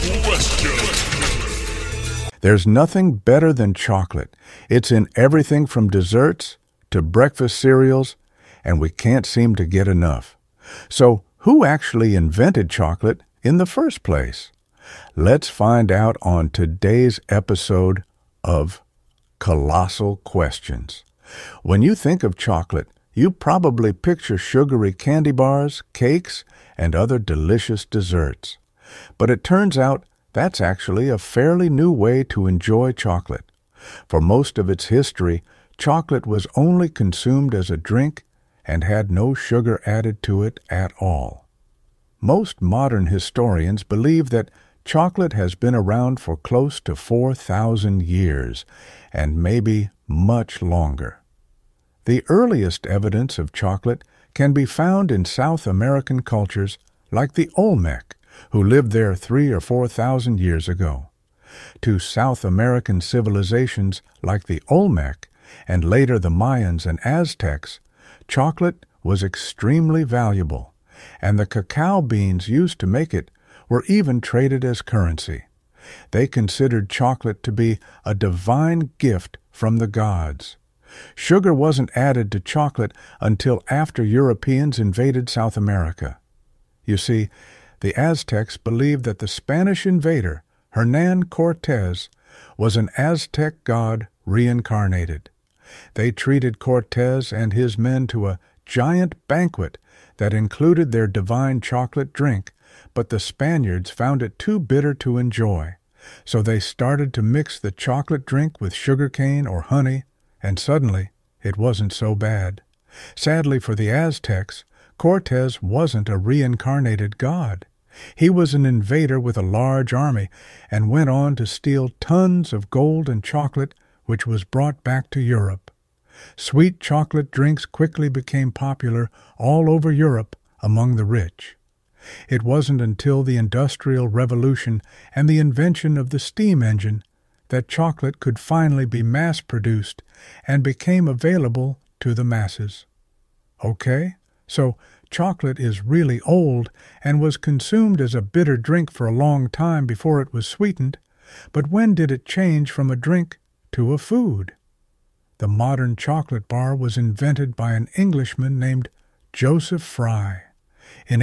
question. There's nothing better than chocolate. It's in everything from desserts to breakfast cereals, and we can't seem to get enough. So, who actually invented chocolate in the first place? Let's find out on today's episode of Colossal Questions. When you think of chocolate, you probably picture sugary candy bars, cakes, and other delicious desserts. But it turns out that's actually a fairly new way to enjoy chocolate. For most of its history, chocolate was only consumed as a drink and had no sugar added to it at all. Most modern historians believe that chocolate has been around for close to 4,000 years, and maybe much longer. The earliest evidence of chocolate can be found in South American cultures like the Olmec, who lived there 3,000 or 4,000 years ago. To South American civilizations like the Olmec, and later the Mayans and Aztecs, chocolate was extremely valuable, and the cacao beans used to make it were even traded as currency. They considered chocolate to be a divine gift from the gods. Sugar wasn't added to chocolate until after Europeans invaded South America. You see, the Aztecs believed that the Spanish invader, Hernán Cortés, was an Aztec god reincarnated. They treated Cortés and his men to a giant banquet that included their divine chocolate drink, but the Spaniards found it too bitter to enjoy, so they started to mix the chocolate drink with sugarcane or honey, and suddenly it wasn't so bad. Sadly for the Aztecs, Cortés wasn't a reincarnated god. He was an invader with a large army and went on to steal tons of gold and chocolate, which was brought back to Europe. Sweet chocolate drinks quickly became popular all over Europe among the rich. It wasn't until the Industrial Revolution and the invention of the steam engine that chocolate could finally be mass-produced and became available to the masses. Okay, so chocolate is really old and was consumed as a bitter drink for a long time before it was sweetened, but when did it change from a drink to a food? The modern chocolate bar was invented by an Englishman named Joseph Fry. In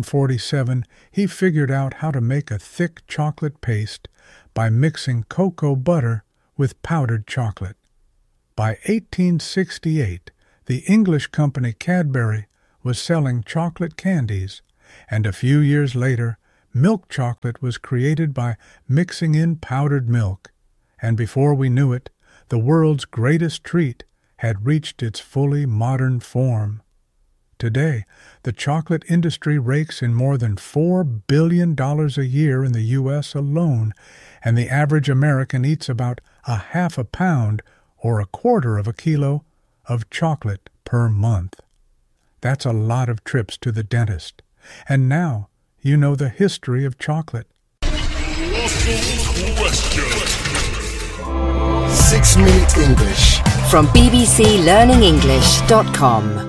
1847, he figured out how to make a thick chocolate paste by mixing cocoa butter with powdered chocolate. By 1868, the English company Cadbury was selling chocolate candies, and a few years later, milk chocolate was created by mixing in powdered milk, and before we knew it, the world's greatest treat had reached its fully modern form. Today, the chocolate industry rakes in more than $4 billion a year in the U.S. alone, and the average American eats about a half a pound or a quarter of a kilo of chocolate per month. That's a lot of trips to the dentist. And now you know the history of chocolate. 6-Minute English From bbclearningenglish.com.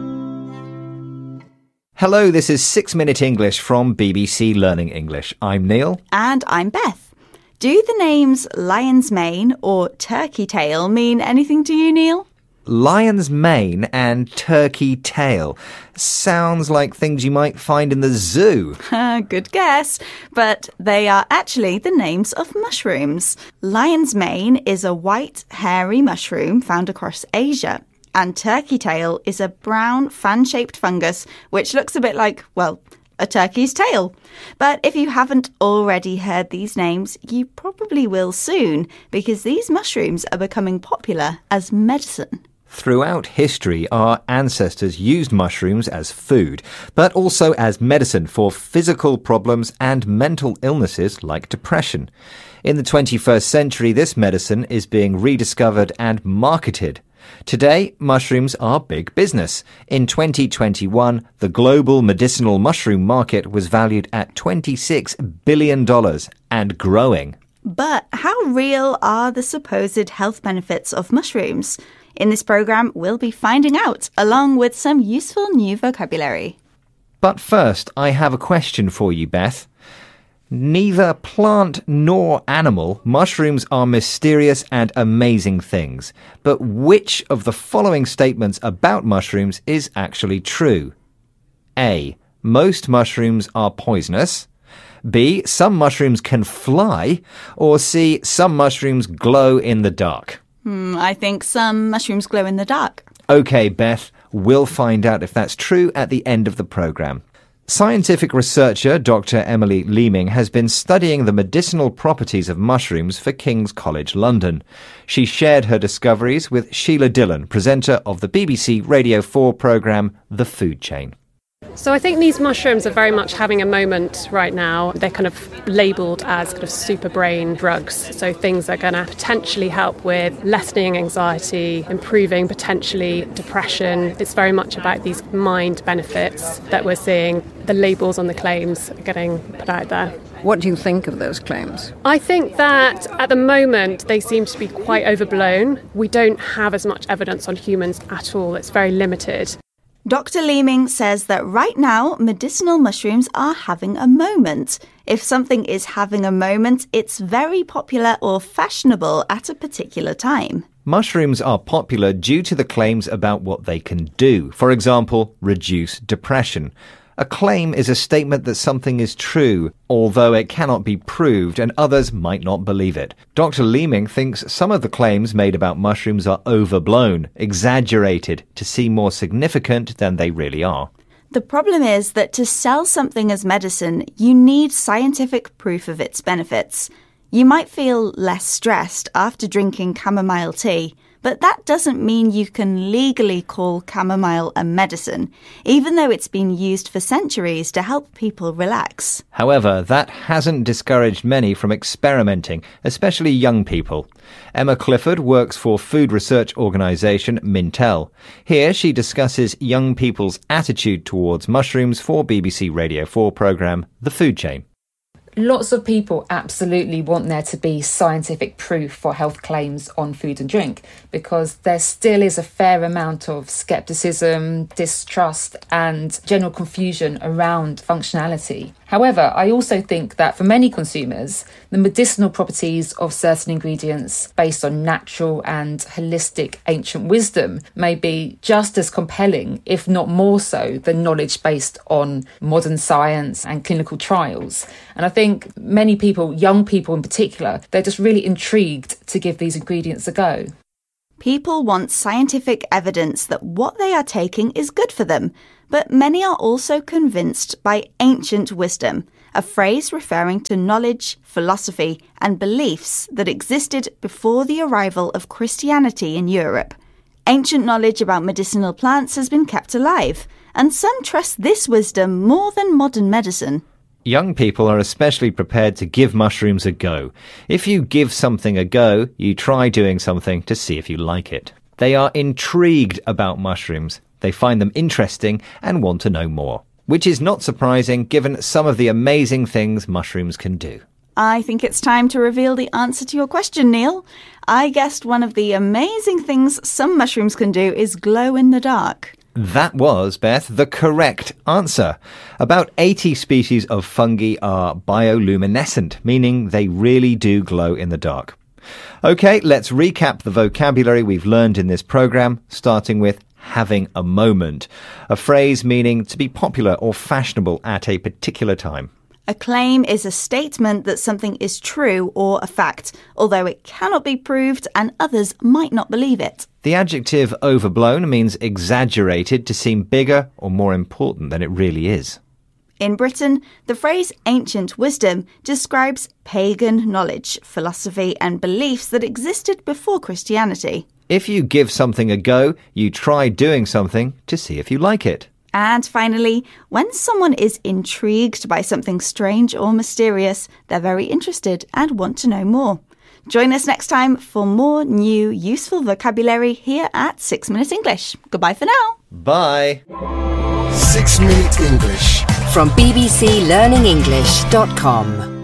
Hello, this is 6-Minute English from BBC Learning English. I'm Neil. And I'm Beth. Do the names lion's mane or turkey tail mean anything to you, Neil? Lion's mane and turkey tail. Sounds like things you might find in the zoo. Good guess, but they are actually the names of mushrooms. Lion's mane is a white, hairy mushroom found across Asia. And turkey tail is a brown, fan-shaped fungus which looks a bit like, well, a turkey's tail. But if you haven't already heard these names, you probably will soon, because these mushrooms are becoming popular as medicine. Throughout history, our ancestors used mushrooms as food, but also as medicine for physical problems and mental illnesses like depression. In the 21st century, this medicine is being rediscovered and marketed. Today, mushrooms are big business. In 2021, the global medicinal mushroom market was valued at $26 billion and growing. But how real are the supposed health benefits of mushrooms? In this programme, we'll be finding out, along with some useful new vocabulary. But first, I have a question for you, Beth. Neither plant nor animal, mushrooms are mysterious and amazing things. But which of the following statements about mushrooms is actually true? A. Most mushrooms are poisonous. B. Some mushrooms can fly. Or C. Some mushrooms glow in the dark. I think some mushrooms glow in the dark. OK, Beth, we'll find out if that's true at the end of the programme. Scientific researcher Dr. Emily Leeming has been studying the medicinal properties of mushrooms for King's College London. She shared her discoveries with Sheila Dillon, presenter of the BBC Radio 4 programme The Food Chain. So I think these mushrooms are very much having a moment right now. They're kind of labelled as kind of super brain drugs. So things that are going to potentially help with lessening anxiety, improving potentially depression. It's very much about these mind benefits that we're seeing. The labels on the claims are getting put out there. What do you think of those claims? I think that at the moment they seem to be quite overblown. We don't have as much evidence on humans at all. It's very limited. Dr. Leeming says that right now, medicinal mushrooms are having a moment. If something is having a moment, it's very popular or fashionable at a particular time. Mushrooms are popular due to the claims about what they can do. For example, reduce depression. A claim is a statement that something is true, although it cannot be proved and others might not believe it. Dr. Leeming thinks some of the claims made about mushrooms are overblown, exaggerated, to seem more significant than they really are. The problem is that to sell something as medicine, you need scientific proof of its benefits. You might feel less stressed after drinking chamomile tea, but that doesn't mean you can legally call chamomile a medicine, even though it's been used for centuries to help people relax. However, that hasn't discouraged many from experimenting, especially young people. Emma Clifford works for food research organisation Mintel. Here she discusses young people's attitude towards mushrooms for BBC Radio 4 programme The Food Chain. Lots of people absolutely want there to be scientific proof for health claims on food and drink because there still is a fair amount of scepticism, distrust and general confusion around functionality. However, I also think that for many consumers, the medicinal properties of certain ingredients based on natural and holistic ancient wisdom may be just as compelling, if not more so, than knowledge based on modern science and clinical trials. And I think many people, young people in particular, they're just really intrigued to give these ingredients a go. People want scientific evidence that what they are taking is good for them, but many are also convinced by ancient wisdom, a phrase referring to knowledge, philosophy, and beliefs that existed before the arrival of Christianity in Europe. Ancient knowledge about medicinal plants has been kept alive, and some trust this wisdom more than modern medicine. Young people are especially prepared to give mushrooms a go. If you give something a go, you try doing something to see if you like it. They are intrigued about mushrooms. They find them interesting and want to know more, which is not surprising given some of the amazing things mushrooms can do. I think it's time to reveal the answer to your question, Neil. I guessed one of the amazing things some mushrooms can do is glow in the dark. That was, Beth, the correct answer. About 80 species of fungi are bioluminescent, meaning they really do glow in the dark. OK, let's recap the vocabulary we've learned in this programme, starting with having a moment, a phrase meaning to be popular or fashionable at a particular time. A claim is a statement that something is true or a fact, although it cannot be proved and others might not believe it. The adjective overblown means exaggerated to seem bigger or more important than it really is. In Britain, the phrase ancient wisdom describes pagan knowledge, philosophy and beliefs that existed before Christianity. If you give something a go, you try doing something to see if you like it. And finally, when someone is intrigued by something strange or mysterious, they're very interested and want to know more. Join us next time for more new useful vocabulary here at 6 Minute English. Goodbye for now. Bye. 6 Minute English. From bbclearningenglish.com